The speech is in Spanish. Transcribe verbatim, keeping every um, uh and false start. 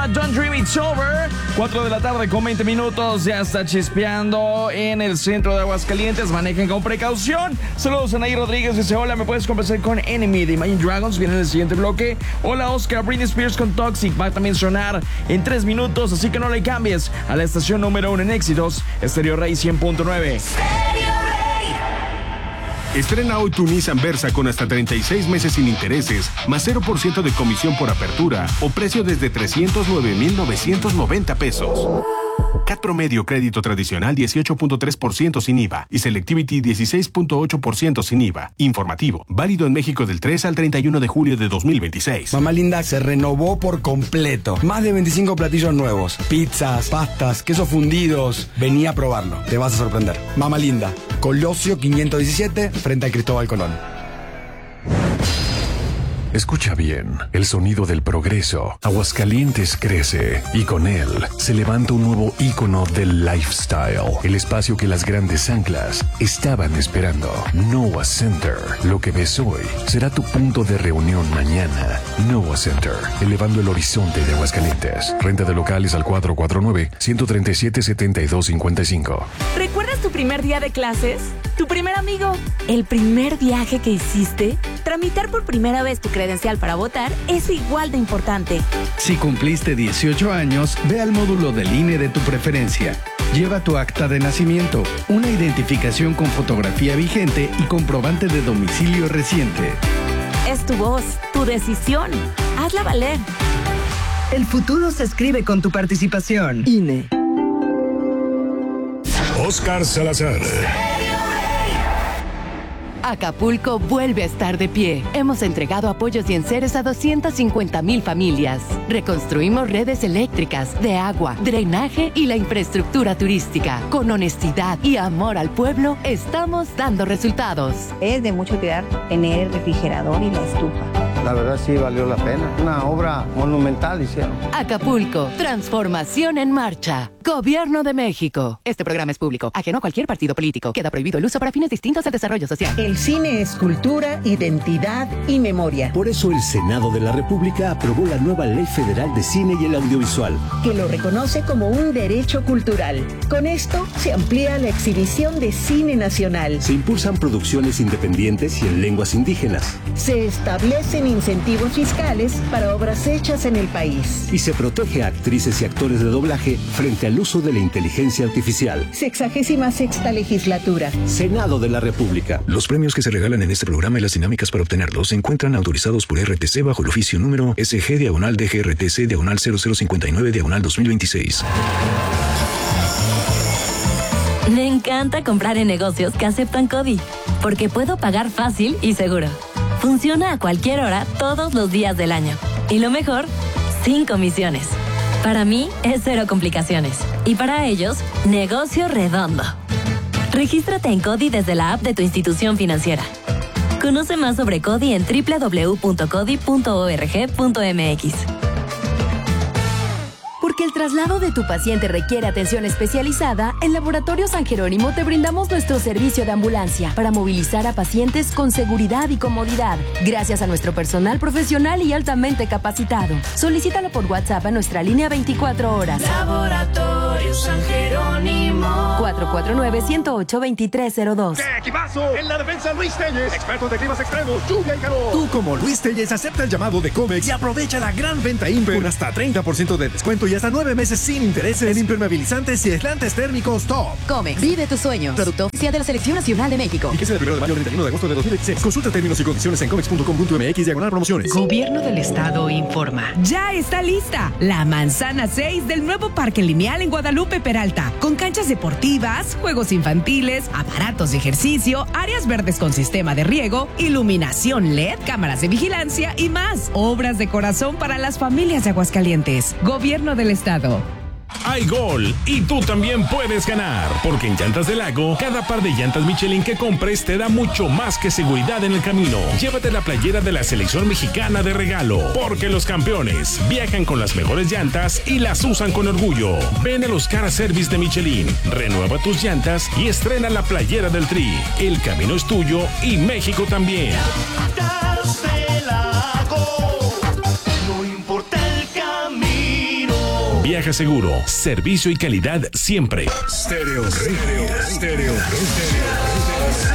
Don't Dream It's Over. cuatro de la tarde con veinte minutos. Ya está chispeando en el centro de Aguascalientes. Manejen con precaución. Saludos a Nay Rodríguez. Dice: hola, ¿me puedes complacer con Enemy de Imagine Dragons? Viene en el siguiente bloque. Hola, Oscar. Britney Spears con Toxic va a también sonar en tres minutos. Así que no le cambies a la estación número uno en éxitos, Stereo Rey cien punto nueve. Estrena hoy tu Nissan Versa con hasta treinta y seis meses sin intereses, más cero por ciento de comisión por apertura o precio desde trescientos nueve mil novecientos noventa pesos. C A T promedio crédito tradicional dieciocho punto tres por ciento sin I V A y Selectivity dieciséis punto ocho por ciento sin I V A. Informativo, válido en México del tres al treinta y uno de julio de dos mil veintiséis. Mamá Linda se renovó por completo. Más de veinticinco platillos nuevos. Pizzas, pastas, quesos fundidos. Vení a probarlo. Te vas a sorprender. Mamá Linda, Colosio quinientos diecisiete, frente a Cristóbal Colón. Escucha bien, el sonido del progreso. Aguascalientes crece y con él se levanta un nuevo ícono del lifestyle. El espacio que las grandes anclas estaban esperando. Noah Center. Lo que ves hoy será tu punto de reunión mañana. Noah Center, elevando el horizonte de Aguascalientes. Renta de locales al cuatro cuatro nueve, uno tres siete, siete dos cinco cinco. ¿Recuerdas tu primer día de clases? ¿Tu primer amigo? ¿El primer viaje que hiciste? Tramitar por primera vez tu credencial para votar es igual de importante. Si cumpliste dieciocho años, ve al módulo del I N E de tu preferencia. Lleva tu acta de nacimiento, una identificación con fotografía vigente y comprobante de domicilio reciente. Es tu voz, tu decisión. Hazla valer. El futuro se escribe con tu participación. I N E. Oscar Salazar. Acapulco vuelve a estar de pie. Hemos entregado apoyos y enseres a doscientas cincuenta mil familias. Reconstruimos redes eléctricas, de agua, drenaje y la infraestructura turística. Con honestidad y amor al pueblo, estamos dando resultados. Es de mucha utilidad tener el refrigerador y la estufa. La verdad sí valió la pena. Una obra monumental hicieron. Acapulco, transformación en marcha. Gobierno de México. Este programa es público, ajeno a cualquier partido político. Queda prohibido el uso para fines distintos al desarrollo social. El cine es cultura, identidad y memoria. Por eso el Senado de la República aprobó la nueva Ley Federal de Cine y el Audiovisual, que lo reconoce como un derecho cultural. Con esto se amplía la exhibición de cine nacional. Se impulsan producciones independientes y en lenguas indígenas. Se establecen incentivos fiscales para obras hechas en el país. Y se protege a actrices y actores de doblaje frente al uso de la inteligencia artificial. Sexagésima sexta legislatura. Senado de la República. Los premios que se regalan en este programa y las dinámicas para obtenerlos se encuentran autorizados por R T C bajo el oficio número S G diagonal D G R T C diagonal cero cero cincuenta y nueve diagonal dos mil veintiséis. Me encanta comprar en negocios que aceptan CODI, porque puedo pagar fácil y seguro. Funciona a cualquier hora, todos los días del año. Y lo mejor, sin comisiones. Para mí es cero complicaciones. Y para ellos, negocio redondo. Regístrate en CODI desde la app de tu institución financiera. Conoce más sobre CODI en doble u doble u doble u punto codi punto org punto m x. Porque el traslado de tu paciente requiere atención especializada, en Laboratorio San Jerónimo te brindamos nuestro servicio de ambulancia para movilizar a pacientes con seguridad y comodidad, gracias a nuestro personal profesional y altamente capacitado. Solicítalo por WhatsApp a nuestra línea veinticuatro horas. Laboratorio San Jerónimo. cuatro cuatro nueve, uno cero ocho, dos tres cero dos. ¡Qué equipazo! En la defensa Luis Telles, experto de climas extremos, lluvia y calor. Tú como Luis Telles acepta el llamado de Comex y aprovecha la gran venta Imper con hasta treinta por ciento de descuento y hasta nueve meses sin intereses en impermeabilizantes y aislantes térmicos top. Comex, vive tus sueños. Producto oficial de la Selección Nacional de México. Y que sea del primero de mayo al treinta y uno de agosto de dos mil veintiséis. Consulta términos y condiciones en comex punto com punto m x diagonal promociones. Gobierno del Estado informa. Ya está lista la manzana seis del nuevo Parque Lineal en Guadalupe Peralta, con canchas deportivas, juegos infantiles, aparatos de ejercicio, áreas verdes con sistema de riego, iluminación L E D, cámaras de vigilancia y más. Obras de corazón para las familias de Aguascalientes. Gobierno del Estado. Hay gol y tú también puedes ganar, porque en Llantas del Lago, cada par de llantas Michelin que compres te da mucho más que seguridad en el camino. Llévate la playera de la selección mexicana de regalo, porque los campeones viajan con las mejores llantas y las usan con orgullo. Ven a los Car Service de Michelin, renueva tus llantas y estrena la playera del Tri. El camino es tuyo y México también. Llantas del Lago, no importa el camino. Viaja seguro, servicio y calidad siempre. Stereo Rey. Stereo Rey.